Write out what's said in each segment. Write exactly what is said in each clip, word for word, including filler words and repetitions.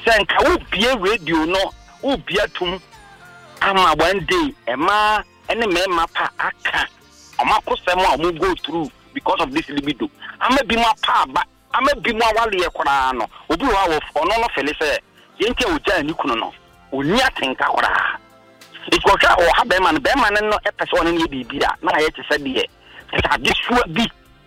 Senka wo bie radio no, wo bie tum. Ama one day, Emma and the men mapa aka. Omako sema omu go through because of this libido. Ame bi ma pa ba, ame bi ma wale e kwara no. Obi wa wo ono no fele se yente oja ni kunu no. Oni atenka kwara. Ikwoka o ha be man be man no e pese ono ne bibia na ye te se de. Esa disua bi.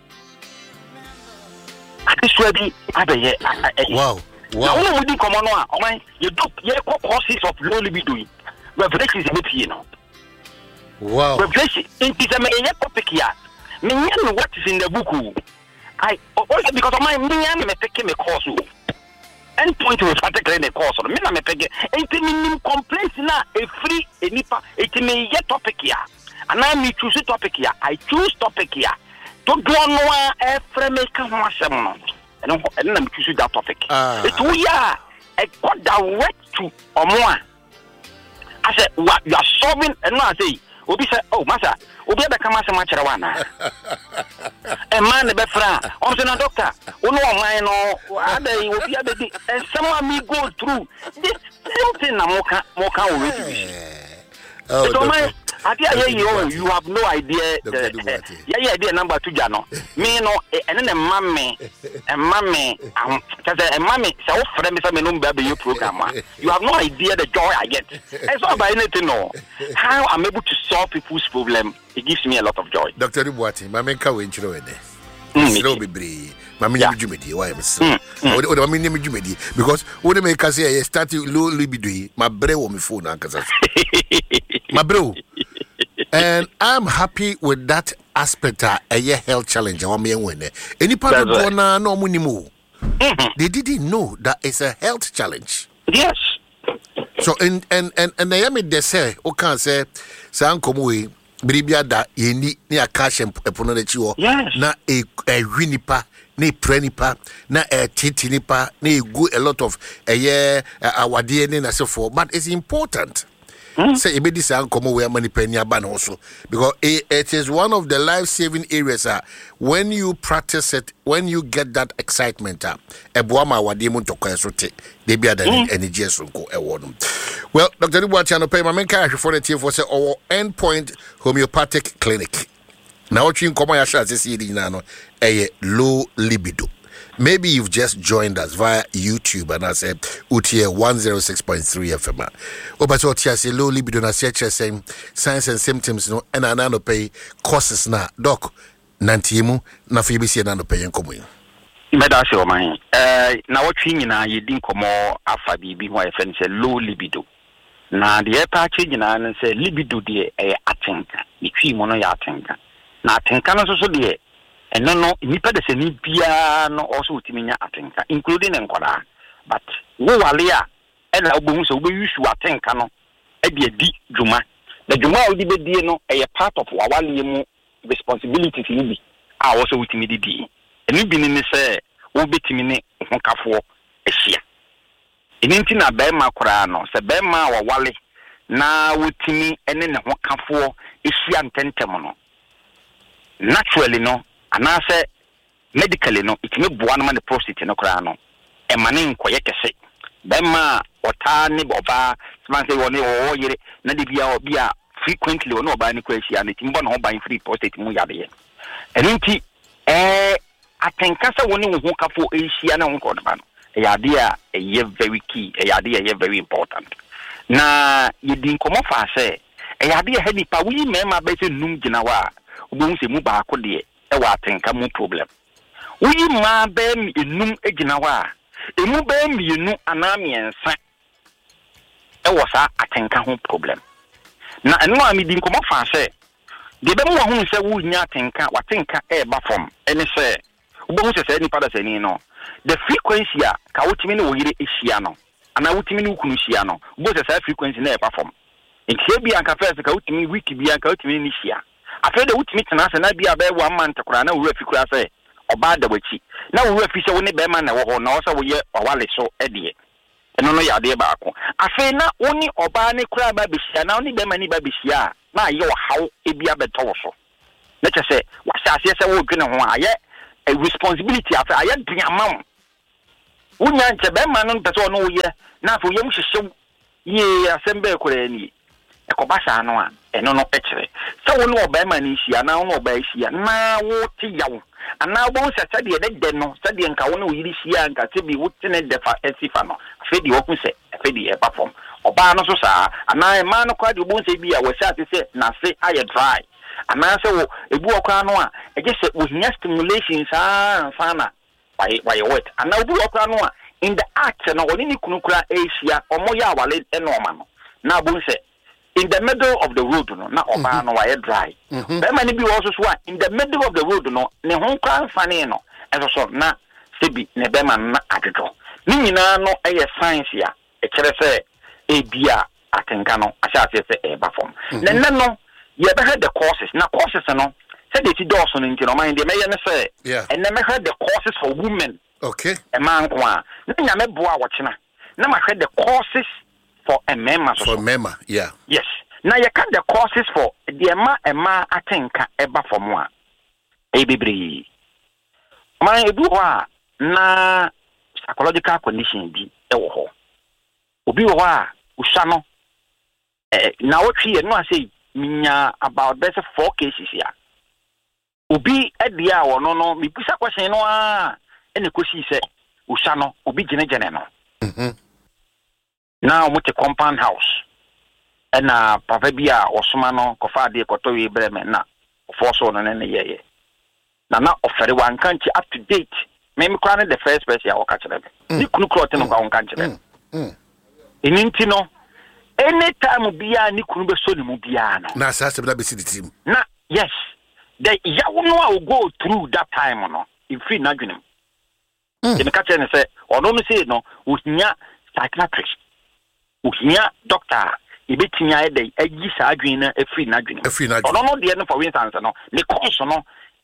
Adisua bi abeye. Wow. Wow. Now we do come on no o man you do ye causes of low libido. Revelation is a bit, you know. Wow. Revelation is a topic here. Me know what is in the book. I also because of my me am me take me course. End point we start taking the course. Me na me take. Enti minimum complaints na a free enipa. Enti me ye topic here. And I me choose topic here. I choose topic here. To do no e frame make ho asem no. And and na me choose that topic. It we are I got direct to omo. I said, what you are solving, and I say, Obi said, oh, Master, Obi the Kamasa Macharawana. A man, the Befra, also a doctor, oh, no, mine, or other, Obi, and someone me go through this thing, Moka, Moka, already. Oh, I tell you, you have no idea. Yeah, yeah, idea number two, Jano. Me, no, and then a mammy, and mammy, and mammy, so friend, some baby program. You have no idea the joy I get. It's not by anything, no. How I'm able to solve people's problem, it gives me a lot of joy. Doctor Dubuati, my main cow in Chile. Slow be brave. Mammy Jumidi, why I'm so. What I mean, Jumidi, because what make us say, I started low libido, my bro, on my phone, my bro. And I'm happy with that aspect of a health challenge. Any part of Ghana, no money. They didn't know that it's a health challenge. Yes. So, and and and and I am they say, okay, say, San Komui, Bribia da Yendi, near cash and Epononechi, yes, na a a winipa, ne prenipa, na a titinipa, ne good a lot of a year, our D N A and so forth. But it's important. Say, maybe this is come where money penny ban also because it, it is one of the life-saving areas. Uh, when you practice it, when you get that excitement, uh, ebuama wadimu toko esote, they be ada energy esunko ewodum. Well, Doctor Dubuati, pay my main character for the team for say our endpoint homeopathic clinic. Now, what you come on your shots this year, no, a low libido. Maybe you've just joined us via YouTube and I said, Utia one oh six point three F M. Oh, but what you say, low libido, na say, saying signs and symptoms, no, and I no pay courses na, doc, Nantimu, na F B C and I no pay in common. That's your mind. Uh, now, what you know, you didn't come more after B B, my friend said low libido. Now, the air patch, you know, and say libido, dear, a atenka, the tree mono yatenka. Now, tenka, so dear. And no, no, nipa de se ni bia no also utiminya atenka, including enkwada. But wo wale a, e na obo so obo use atenka no, e de di dwuma. The dwuma odi be die no, e part of wawale mu responsibilities ni bi. A also utimi di di. Eni bi ni se wo betimi ne honkafo ehia. Eni nti na be ma kora no, se be ma wawale na wotimi ene ne honkafo ehia ntentem no. Naturally no, and I say medically no, it may be one man the prostitute no crano. A man in Koyakese. Bema or Tani Boba, Smanse or no year, Nadibia or Bia frequently or no buying question and it in one buying free postate Muyabe. And inti eh I think Casa one who woke up for Asiana on Cordovan. A idea a year very key, a idea a very important. Na you didn't come off, I say, a idea heavy pa we member better num ginawa. Won't say Muba Cody, a watenka mu problem. We ma bem inum eginawa. Emu bem you know anami and san. E was a atenka home problem. Na eno ami din komo fa say. De be mu hu say wo nya atenka watenka e ba from. Ene say wo hu say ni pada say ni no. The frequency a ka wotimi ne wo yire ehia no. Ana wotimi ne ukunu hia no. Bo say frequency na e ba from. Ntie bi anka first ka wotimi week bi anka wotimi ni hia. After the ultimate answer, na be a bear one man to crown, we if you could say, or bad the witchy. Now we fish when the bearman or no, so we or wally so eddie. And only a dear barco. I say not only or barney crab baby, and only them any baby, yeah. Now you're how it be a bit also. Let us say, what I say, I will get a responsibility after I had bring a mum. Unya nche be ma no pese ono ye na afo yem hyehye ye asembe kora ni ekobasa no a eno no ekere se wo no oba ni hia na wo oba hia na wo ti yawo ana bo se se de de no se de nka wo no yiri hia nka se bi wo ti ne defa esifa no afi di wo ku se afi di e perform oba no so sa ana e ma no kwa di bo se bi a wo sha se na se aye dry ana se wo ebu okwa no a eje se wo hia stimulation sa fana why why wet and now do okra no in the act no oni ni kunukura asia omo ya wale enoma no na bu se in the middle of the road no na oba no why dry be mani bi wo so in the middle of the road no ne ho kwa fane no eso so na sebi ne be man na adodo ni nyina no eye science ya e kire se e bia atenka no asha se se e ba form na na no ye be the courses na courses no said it does on into mind the mayor say and never heard the courses for women. Okay. A man kwa. Nanya me boa watchina. Na ma heard the courses for a member. For member, yeah. Yes. Now you can the courses for the ma a ma atenka eba for moi. E bibri. Ma edu wa na psychological condition bi e wo ho. Obi wo a usano eh na wotwe no say minya about best four cases here. Obi edia wono no mi busa question no a ene kosi se usa no obi gene gene no mhm now mo te compound house ena papa bia osoma no kofa de koto wi breme na forso no ne yeye na na ofere wan kanchi up to date me me kwana the first person ya waka kire me ni kunu klot no kwa won kan kire mhm eninti no anytime bia ni kunu be so ni mu bia no na sa se bla be si team na yes the yawo will go through that time no if free na dwenem mm. The catch and say ono no say no uhia psychiatrist uhia doctor ibetinya e dey agi sa adwen na free na dwenem ono no de no for instance no me course no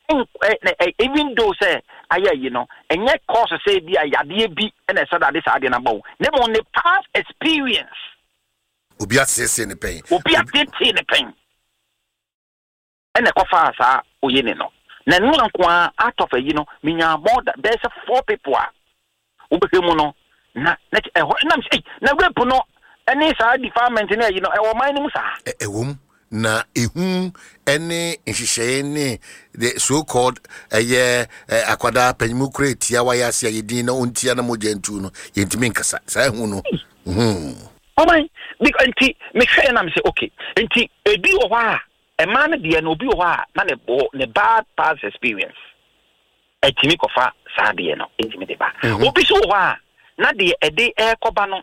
even though say aye you know enye course say bi ayade bi na say that this ade na bawo ne mo ne past experience obi asese ne pain obi atete ne pain and the coffee sa oyene no na no nkwa out of a you know minya more that there's four people ubehemu no na na e na say na rep no any sa department na you know e wo man ni musa e wom na ehun ene nhihye ne the so called eye akwada panyimu create ya waya ase yedin na ontia na mojantu no yentimi nkasa sa ehun no mhm oh my big anti me hwe na me say okay anti ebi wo wa a man de no obi wo ha na ne bo ne bad past experience etimi kofa sa de no etimi de ba obi so wo ha na de e de e koba no